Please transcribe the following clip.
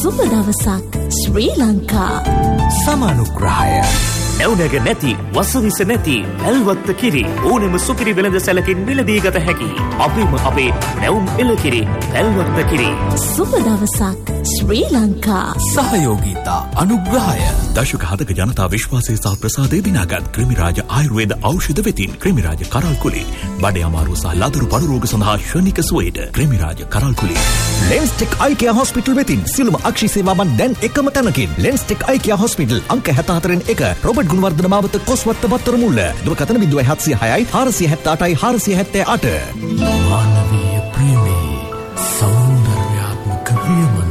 සුබ දවසක් ශ්‍රී ලංකා. සමානුග්‍රහය. නැවුනග නැති වසවිස නැති ඇල්වත්ත කිරි ඕනෙම සුපිරි වෙළඳ සැලකින් මිලදී ගත හැකි. අපේම අපේ නැවුම් එළකිරි ඇල්වත්ත කිරි. සුබ දවසක් ශ්‍රී ලංකා. සහයෝගීතා අනුග්‍රහය. දශක 7ක ජනතා විශ්වාසය සහ ප්‍රසාදය දිනාගත් ක්‍රිමිරාජ ආයුර්වේද ඖෂධ වෙතින් ක්‍රිමිරාජ කරල්කුලි. බඩේ අමාරුව සහ ලදරු පඩු රෝග සඳහා ශනික සුවයට ක්‍රිමිරාජ කරල්කුලි. ලෙන්ස්ටෙක් අයිකියා හොස්පිටල් වෙතින් සිළුම අක්ෂි සේවාවන් දැන් එකම තැනකින්. ලෙන්ස්ටෙක් අයිකියා හොස්පිටල් අංක 74 1 ගුණවර්ධන මාවත කොස්වත්ත වත්තර මුල්ල. දුරකථන 0706 478 478.